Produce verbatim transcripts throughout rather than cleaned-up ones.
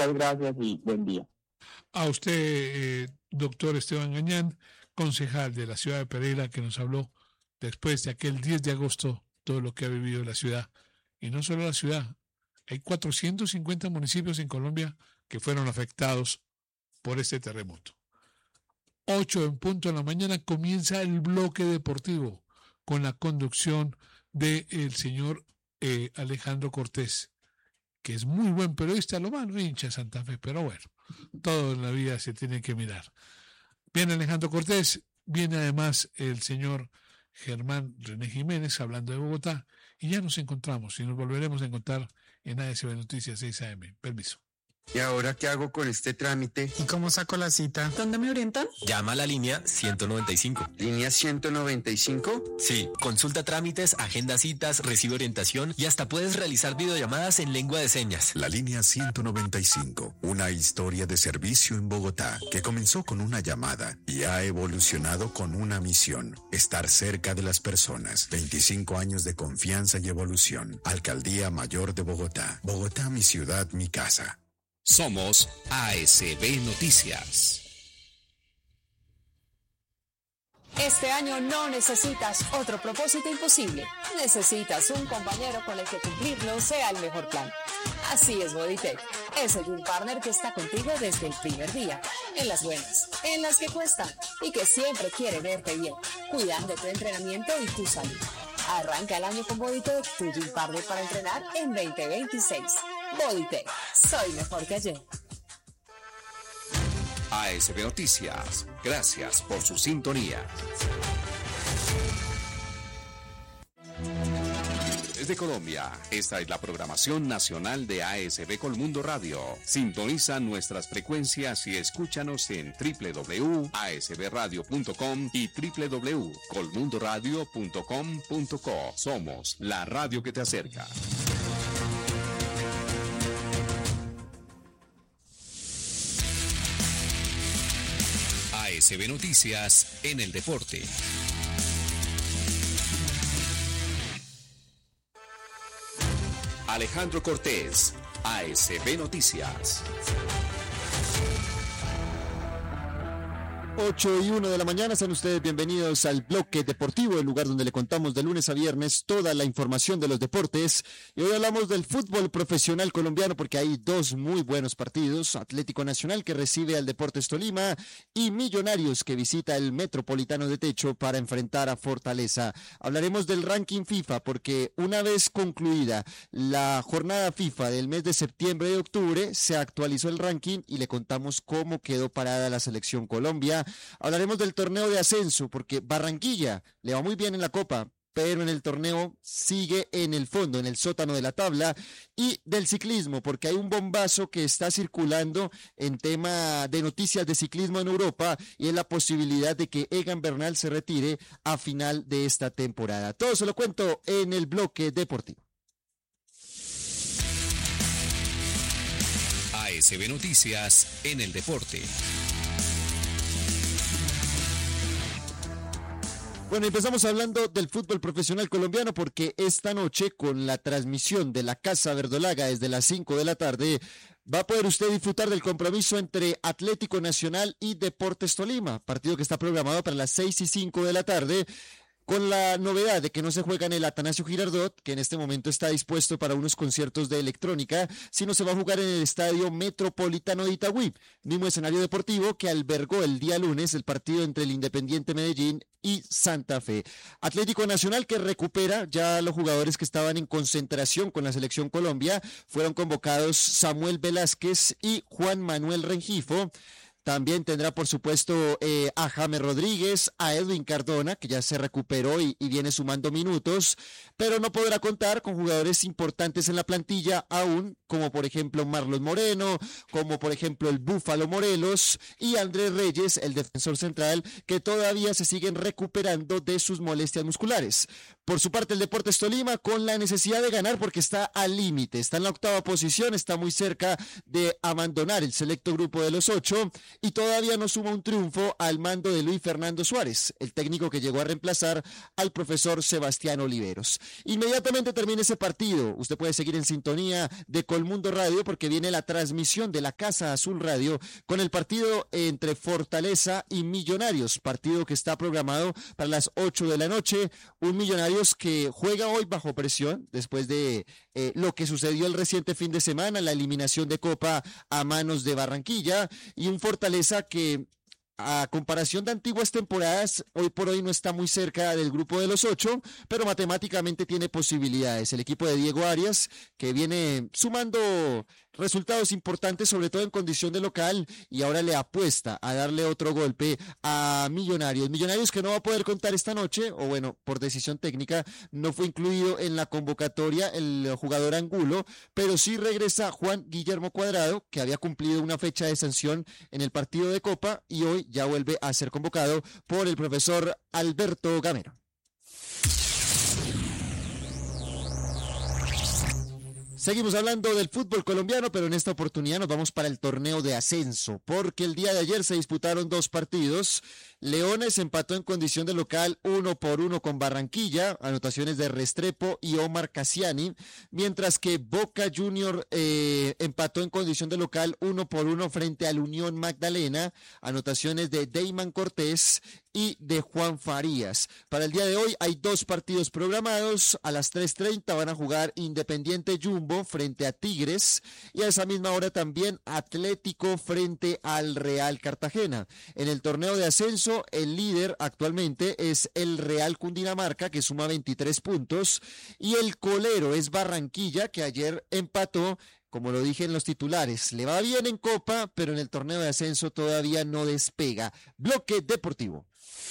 Muchas gracias y buen día. A usted, eh, doctor Esteban Gañán, concejal de la ciudad de Pereira, que nos habló después de aquel diez de agosto, todo lo que ha vivido la ciudad. Y no solo la ciudad, hay cuatrocientos cincuenta municipios en Colombia que fueron afectados por este terremoto. ocho en punto de la mañana comienza el bloque deportivo con la conducción del señor eh, Alejandro Cortés, que es muy buen periodista, lo malo hincha Santa Fe, pero bueno, todo en la vida se tiene que mirar. Viene Alejandro Cortés, viene además el señor Germán René Jiménez hablando de Bogotá, y ya nos encontramos y nos volveremos a encontrar en A S B Noticias seis A M. Permiso. ¿Y ahora qué hago con este trámite? ¿Y cómo saco la cita? ¿Dónde me orientan? Llama a la línea ciento noventa y cinco. ¿Línea ciento noventa y cinco? Sí, consulta trámites, agenda citas, recibe orientación y hasta puedes realizar videollamadas en lengua de señas. La línea ciento noventa y cinco, una historia de servicio en Bogotá que comenzó con una llamada y ha evolucionado con una misión: estar cerca de las personas. veinticinco años de confianza y evolución. Alcaldía Mayor de Bogotá. Bogotá, mi ciudad, mi casa. Somos A S B Noticias. Este año no necesitas otro propósito imposible. Necesitas un compañero con el que cumplirlo sea el mejor plan. Así es Bodytech, ese gym partner que está contigo desde el primer día. En las buenas, en las que cuestan y que siempre quiere verte bien, cuidando tu entrenamiento y tu salud. Arranca el año con Bodytech, tu gym partner para entrenar en veinte veintiséis. Bodytech, soy mejor que ayer. A S B Noticias, gracias por su sintonía. Desde Colombia, esta es la programación nacional de A S B Colmundo Radio. Sintoniza nuestras frecuencias y escúchanos en doble u doble u doble u punto a s b radio punto com y doble u doble u doble u punto colmundo radio punto com punto co. Somos la radio que te acerca. A S B Noticias en el deporte. Alejandro Cortés, A S B Noticias. ocho y uno de la mañana, sean ustedes bienvenidos al bloque deportivo, el lugar donde le contamos de lunes a viernes toda la información de los deportes. Y hoy hablamos del fútbol profesional colombiano porque hay dos muy buenos partidos: Atlético Nacional, que recibe al Deportes Tolima, y Millonarios, que visita el Metropolitano de Techo para enfrentar a Fortaleza. Hablaremos del ranking FIFA porque una vez concluida la jornada FIFA del mes de septiembre y octubre, se actualizó el ranking y le contamos cómo quedó parada la selección Colombia. Hablaremos del torneo de ascenso porque Barranquilla le va muy bien en la Copa, pero en el torneo sigue en el fondo, en el sótano de la tabla. Y del ciclismo, porque hay un bombazo que está circulando en tema de noticias de ciclismo en Europa, y es la posibilidad de que Egan Bernal se retire a final de esta temporada. Todo se lo cuento en el bloque deportivo. A S B Noticias en el deporte. Bueno, empezamos hablando del fútbol profesional colombiano porque esta noche, con la transmisión de la Casa Verdolaga desde las cinco de la tarde, va a poder usted disfrutar del compromiso entre Atlético Nacional y Deportes Tolima, partido que está programado para las seis y cinco de la tarde, con la novedad de que no se juega en el Atanasio Girardot, que en este momento está dispuesto para unos conciertos de electrónica, sino se va a jugar en el Estadio Metropolitano de Itagüí, mismo escenario deportivo que albergó el día lunes el partido entre el Independiente Medellín y Santa Fe. Atlético Nacional, que recupera ya los jugadores que estaban en concentración con la selección Colombia. Fueron convocados Samuel Velázquez y Juan Manuel Rengifo. También tendrá, por supuesto, eh, a James Rodríguez, a Edwin Cardona, que ya se recuperó y, y viene sumando minutos, pero no podrá contar con jugadores importantes en la plantilla aún, como por ejemplo Marlon Moreno, como por ejemplo el Búfalo Morelos y Andrés Reyes, el defensor central, que todavía se siguen recuperando de sus molestias musculares. Por su parte, el Deportes Tolima, con la necesidad de ganar porque está al límite, está en la octava posición, está muy cerca de abandonar el selecto grupo de los ocho, y todavía no suma un triunfo al mando de Luis Fernando Suárez, el técnico que llegó a reemplazar al profesor Sebastián Oliveros. Inmediatamente termina ese partido, usted puede seguir en sintonía de Colmundo Radio porque viene la transmisión de la Casa Azul Radio con el partido entre Fortaleza y Millonarios, partido que está programado para las ocho de la noche, un Millonarios que juega hoy bajo presión después de eh, lo que sucedió el reciente fin de semana, la eliminación de Copa a manos de Barranquilla, y un Fortaleza que a comparación de antiguas temporadas, hoy por hoy no está muy cerca del grupo de los ocho, pero matemáticamente tiene posibilidades. El equipo de Diego Arias, que viene sumando resultados importantes, sobre todo en condición de local, y ahora le apuesta a darle otro golpe a Millonarios. Millonarios que no va a poder contar esta noche, o bueno, por decisión técnica, no fue incluido en la convocatoria el jugador Angulo, pero sí regresa Juan Guillermo Cuadrado, que había cumplido una fecha de sanción en el partido de Copa, y hoy ya vuelve a ser convocado por el profesor Alberto Gamero. Seguimos hablando del fútbol colombiano, pero en esta oportunidad nos vamos para el torneo de ascenso, porque el día de ayer se disputaron dos partidos. Leones empató en condición de local uno por uno con Barranquilla, anotaciones de Restrepo y Omar Cassiani, mientras que Boca Junior eh, empató en condición de local uno por uno frente al Unión Magdalena, anotaciones de Deyman Cortés y de Juan Farías. Para el día de hoy hay dos partidos programados. A las tres treinta van a jugar Independiente Jumbo frente a Tigres, y a esa misma hora también Atlético frente al Real Cartagena. En el torneo de ascenso, el líder actualmente es el Real Cundinamarca, que suma veintitrés puntos, y el colero es Barranquilla, que ayer empató. Como lo dije en los titulares, le va bien en Copa, pero en el torneo de ascenso todavía no despega. Bloque Deportivo.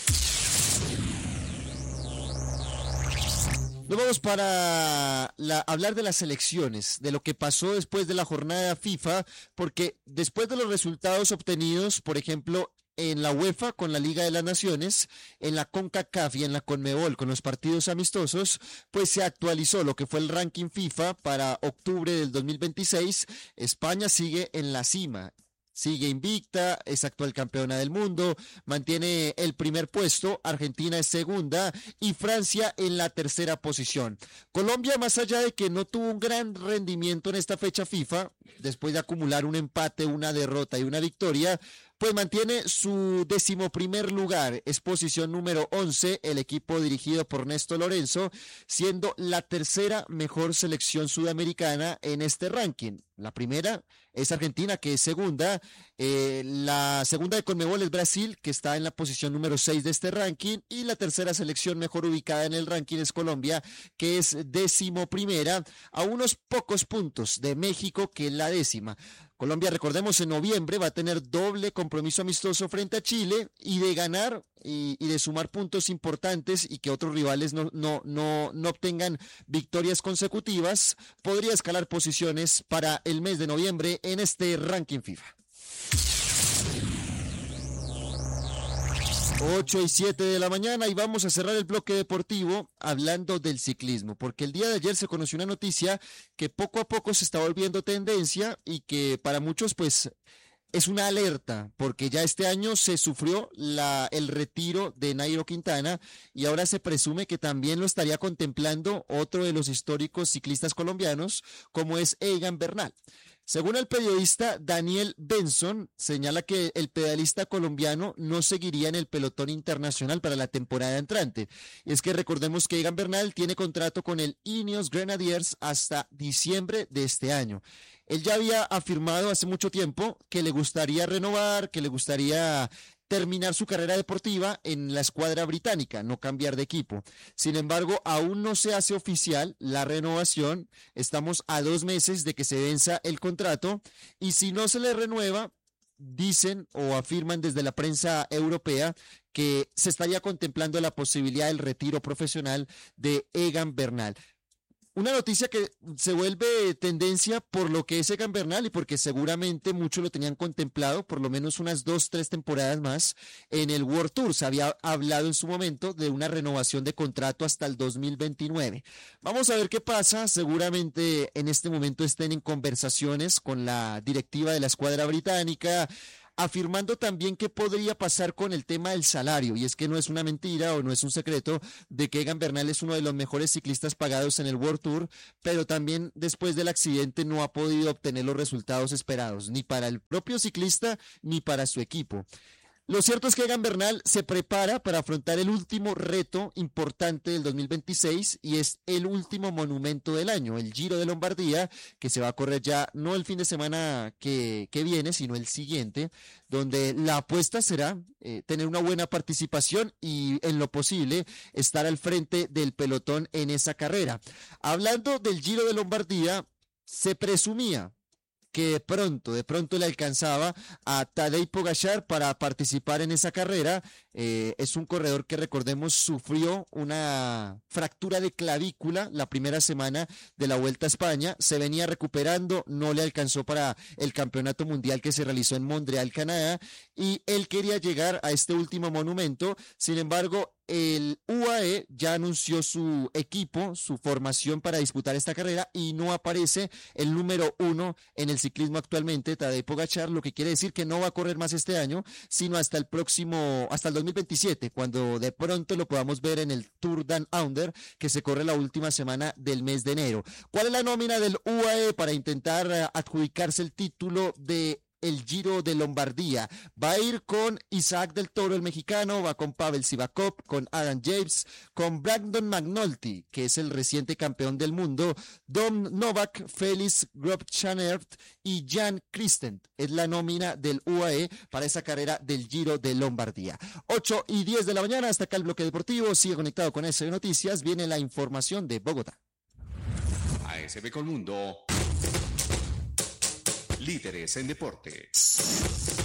Nos vamos para la, hablar de las elecciones, de lo que pasó después de la jornada FIFA, porque después de los resultados obtenidos, por ejemplo, en la UEFA con la Liga de las Naciones, en la CONCACAF y en la CONMEBOL con los partidos amistosos, pues se actualizó lo que fue el ranking FIFA para octubre del dos mil veintiséis. España sigue en la cima. Sigue invicta, es actual campeona del mundo, mantiene el primer puesto, Argentina es segunda y Francia en la tercera posición. Colombia, más allá de que no tuvo un gran rendimiento en esta fecha FIFA, después de acumular un empate, una derrota y una victoria, pues mantiene su decimoprimer lugar, es posición número once, el equipo dirigido por Néstor Lorenzo, siendo la tercera mejor selección sudamericana en este ranking. La primera es Argentina, que es segunda, eh, la segunda de CONMEBOL es Brasil, que está en la posición número seis de este ranking, y la tercera selección mejor ubicada en el ranking es Colombia, que es decimoprimera, a unos pocos puntos de México, que es la décima. Colombia, recordemos, en noviembre va a tener doble compromiso amistoso frente a Chile, y de ganar y, y de sumar puntos importantes y que otros rivales no, no, no, no obtengan victorias consecutivas, podría escalar posiciones para el mes de noviembre en este ranking FIFA. ocho y siete de la mañana, y vamos a cerrar el bloque deportivo hablando del ciclismo, porque el día de ayer se conoció una noticia que poco a poco se está volviendo tendencia y que para muchos pues es una alerta, porque ya este año se sufrió la, el retiro de Nairo Quintana, y ahora se presume que también lo estaría contemplando otro de los históricos ciclistas colombianos, como es Egan Bernal. Según el periodista Daniel Benson, señala que el pedalista colombiano no seguiría en el pelotón internacional para la temporada entrante. Y es que recordemos que Egan Bernal tiene contrato con el Ineos Grenadiers hasta diciembre de este año. Él ya había afirmado hace mucho tiempo que le gustaría renovar, que le gustaría terminar su carrera deportiva en la escuadra británica, no cambiar de equipo. Sin embargo, aún no se hace oficial la renovación. Estamos a dos meses de que se venza el contrato, y si no se le renueva, dicen o afirman desde la prensa europea que se estaría contemplando la posibilidad del retiro profesional de Egan Bernal. Una noticia que se vuelve tendencia por lo que es Egan Bernal y porque seguramente muchos lo tenían contemplado por lo menos unas dos, tres temporadas más en el World Tour. Se había hablado en su momento de una renovación de contrato hasta el dos mil veintinueve. Vamos a ver qué pasa. Seguramente en este momento estén en conversaciones con la directiva de la escuadra británica. afirmando también qué podría pasar con el tema del salario, y es que no es una mentira o no es un secreto de que Egan Bernal es uno de los mejores ciclistas pagados en el World Tour, pero también después del accidente no ha podido obtener los resultados esperados, ni para el propio ciclista ni para su equipo. Lo cierto es que Egan Bernal se prepara para afrontar el último reto importante del dos mil veintiséis y es el último monumento del año, el Giro de Lombardía, que se va a correr ya no el fin de semana que, que viene, sino el siguiente, donde la apuesta será eh, tener una buena participación y en lo posible estar al frente del pelotón en esa carrera. Hablando del Giro de Lombardía, se presumía que de pronto, de pronto le alcanzaba a Tadej Pogačar para participar en esa carrera. Eh, es un corredor que, recordemos, sufrió una fractura de clavícula la primera semana de la Vuelta a España, se venía recuperando, no le alcanzó para el campeonato mundial que se realizó en Montreal, Canadá, y él quería llegar a este último monumento. Sin embargo, el U A E ya anunció su equipo, su formación para disputar esta carrera y no aparece el número uno en el ciclismo actualmente, Tadej Pogačar, lo que quiere decir que no va a correr más este año, sino hasta el próximo, hasta el dos mil veintisiete, cuando de pronto lo podamos ver en el Tour Down Under, que se corre la última semana del mes de enero. ¿Cuál es la nómina del U A E para intentar adjudicarse el título de el Giro de Lombardía? Va a ir con Isaac del Toro, el mexicano, va con Pavel Sivakov, con Adam Yates, con Brandon McNulty, que es el reciente campeón del mundo, Dom Novak, Félix Grobchanert y Jan Christen. Es la nómina del U A E para esa carrera del Giro de Lombardía. ocho y diez de la mañana, hasta acá el bloque deportivo. Sigue conectado con A S B Noticias, viene la información de Bogotá. A S B Colmundo. Líderes en deportes.